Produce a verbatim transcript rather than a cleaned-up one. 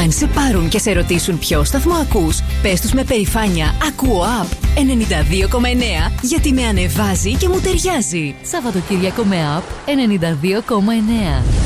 Αν σε πάρουν και σε ρωτήσουν ποιο σταθμό ακούς, πες τους με περηφάνεια «Ακούω App ενενήντα δύο κόμμα εννέα» γιατί με ανεβάζει και μου ταιριάζει. Σαββατοκύριακο με App ενενήντα δύο κόμμα εννέα.